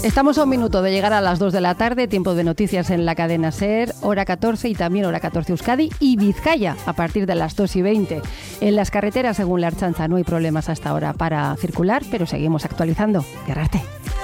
Estamos a un minuto de llegar a las 2 de la tarde, tiempo de noticias en la cadena SER, hora 14 y también hora 14 Euskadi y Vizcaya a partir de las 2:20. En las carreteras, según la Ertzaintza, no hay problemas hasta ahora para circular, pero seguimos actualizando. Gerarte.